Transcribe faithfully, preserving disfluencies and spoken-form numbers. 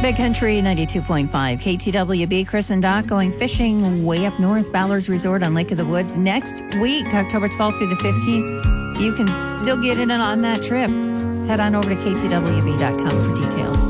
Big Country ninety-two point five, K T W B. Chris and Doc going fishing way up north, Ballard's Resort on Lake of the Woods next week, October twelfth through the fifteenth. You can still get in on that trip. Just head on over to K T W B dot com for details.